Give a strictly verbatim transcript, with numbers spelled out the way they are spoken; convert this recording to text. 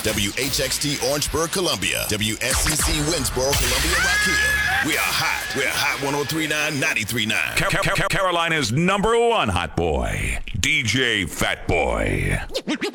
W H X T Orangeburg, Columbia. W S C C Winsboro, Columbia, Rock Hill. We are hot. We're Hot one oh three point nine, ninety-three point nine. Car- Car- Car- Carolina's number one hot boy, D J Fat Boy.